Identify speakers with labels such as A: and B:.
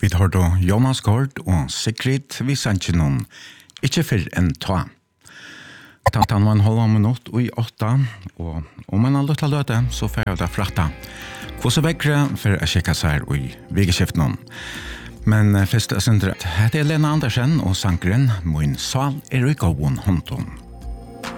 A: Vi tar då Jonas Gård og Sigrid vi sender noen ikke før enn ta. Tantan var en halv minutt og i 8, og om man har lyttet til det, så får jeg det fratta. Hvordan vekkere for å sjekke seg i vegeskiften. Men først er det Lena Andersen og sankeren Min sal i gåen håndtom.